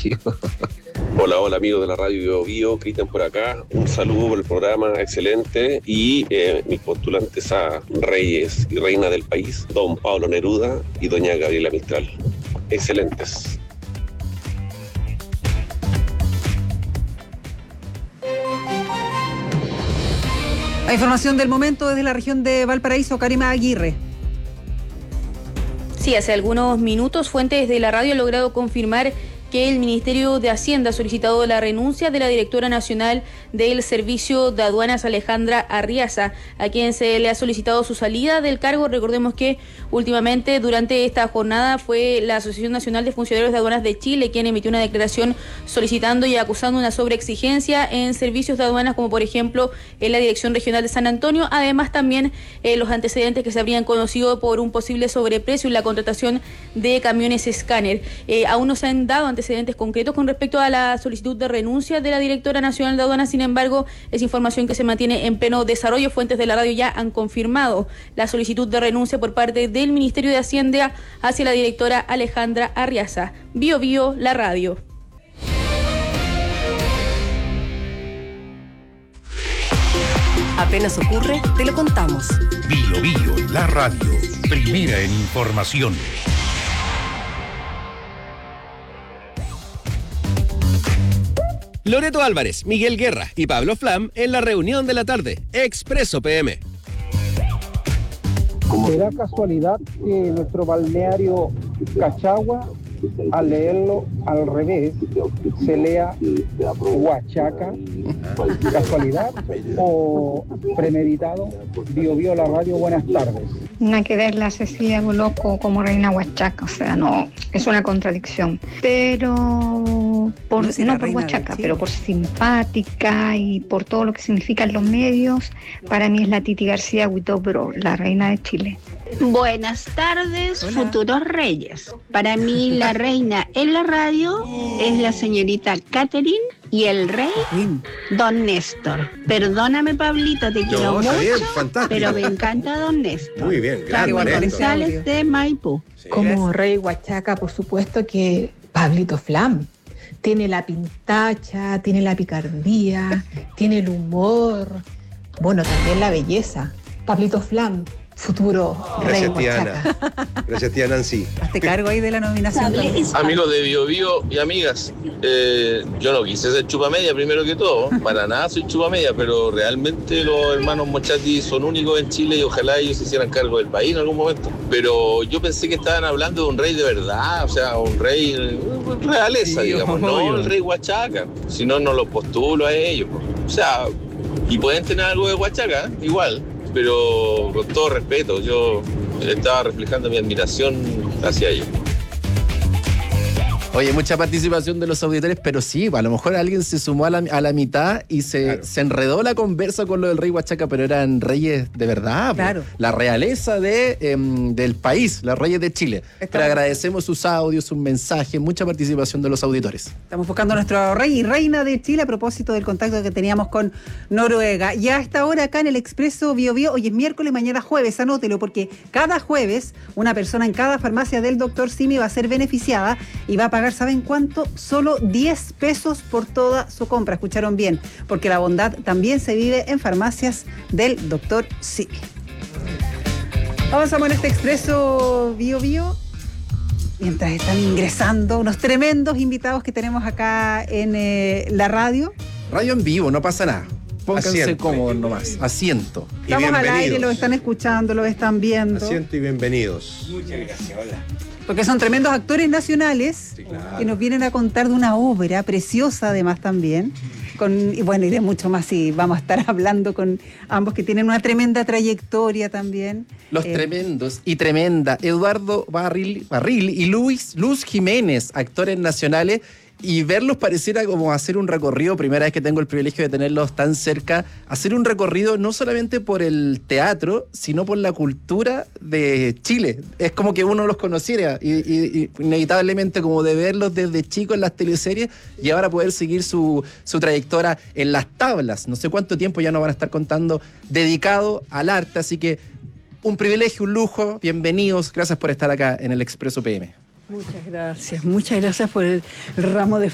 colegio. Hola, hola amigos de la radio Bio Bio, Cristian por acá. Un saludo por el programa excelente y mis postulantes a reyes y reina del país, don Pablo Neruda y doña Gabriela Mistral. Excelentes. La información del momento desde la región de Valparaíso, Karima Aguirre. Sí, hace algunos minutos fuentes de la radio han logrado confirmar que el Ministerio de Hacienda ha solicitado la renuncia de la directora nacional del Servicio de Aduanas, Alejandra Arriaza, a quien se le ha solicitado su salida del cargo. Recordemos que últimamente durante esta jornada fue la Asociación Nacional de Funcionarios de Aduanas de Chile quien emitió una declaración solicitando y acusando una sobreexigencia en servicios de aduanas, como por ejemplo en la Dirección Regional de San Antonio. Además también los antecedentes que se habrían conocido por un posible sobreprecio en la contratación de camiones escáner. Aún no se han dado antecedentes concretos con respecto a la solicitud de renuncia de la directora nacional de aduanas. Sin embargo, es información que se mantiene en pleno desarrollo. Fuentes de la radio ya han confirmado la solicitud de renuncia por parte del Ministerio de Hacienda hacia la directora Alejandra Arriaza. Bio Bio, la radio. Apenas ocurre, te lo contamos. Bio Bio, la radio, primera en información. Loreto Álvarez, Miguel Guerra y Pablo Flam en la reunión de la tarde, Expreso PM. ¿Será casualidad que nuestro balneario Cachagua, al leerlo al revés, se lea Huachaca? ¿Casualidad o premeditado? Bio Bio, la radio, buenas tardes. No hay que verla a Cecilia Boloco como reina Huachaca, o sea, no, es una contradicción. Pero, no por Huachaca, pero por simpática y por todo lo que significan los medios, para mí es la Titi García Huidobro, la reina de Chile. Buenas tardes, hola. Futuros reyes. Para mí la reina en la radio es la señorita Catherine y el rey Don Néstor. Perdóname, Pablito, te quiero mucho, bien, pero me encanta Don Néstor. Muy bien, gracias. González de Maipú. Como rey Huachaca, por supuesto que Pablito Flam. Tiene la pintacha, tiene la picardía, tiene el humor, bueno, también la belleza. Pablito Flam, futuro rey Huachaca. Gracias, tía Nancy. Hazte cargo ahí de la nominación. Amigos de Bio Bio y amigas, yo no quise ser chupamedia primero que todo, para nada soy chupamedia, pero realmente los hermanos Mochati son únicos en Chile y ojalá ellos se hicieran cargo del país en algún momento. Pero yo pensé que estaban hablando de un rey de verdad, o sea, un rey realeza, sí, digamos, no el rey Huachaca, si no, no lo postulo a ellos. O sea, y pueden tener algo de Huachaca, igual. Pero con todo respeto, yo estaba reflejando mi admiración hacia ellos. Oye, mucha participación de los auditores, pero sí, a lo mejor alguien se sumó a la mitad y se enredó la conversa con lo del rey Huachaca, pero eran reyes de verdad. Claro. La realeza del país, los reyes de Chile. Pero agradecemos sus audios, sus mensajes, mucha participación de los auditores. Estamos buscando a nuestro rey y reina de Chile a propósito del contacto que teníamos con Noruega. Y a esta hora acá en el Expreso Bio Bio, hoy es miércoles, mañana jueves, anótelo, porque cada jueves una persona en cada farmacia del Dr. Simi va a ser beneficiada y va a pagar, ¿saben cuánto? Solo 10 pesos por toda su compra. Escucharon bien, porque la bondad también se vive en farmacias del Dr. Simi. Avanzamos en este Expreso Bio Bio. Mientras están ingresando unos tremendos invitados que tenemos acá en la radio. Radio en vivo, no pasa nada. Pónganse Asiento, cómodos nomás. Asiento. Estamos al aire, lo están escuchando, lo están viendo. Asiento y bienvenidos. Muchas gracias, hola. Porque son tremendos actores nacionales, sí, claro, que nos vienen a contar de una obra preciosa además también. Y bueno, y de mucho más, sí, vamos a estar hablando con ambos que tienen una tremenda trayectoria también. Los tremendos y tremenda Eduardo Barril y Luz Jiménez, actores nacionales. Y verlos pareciera como hacer un recorrido, primera vez que tengo el privilegio de tenerlos tan cerca, hacer un recorrido no solamente por el teatro, sino por la cultura de Chile. Es como que uno los conociera y inevitablemente como de verlos desde chicos en las teleseries y ahora poder seguir su trayectoria en las tablas. No sé cuánto tiempo ya nos van a estar contando dedicado al arte, así que un privilegio, un lujo, bienvenidos, gracias por estar acá en el Expreso PM. Muchas gracias por el ramo de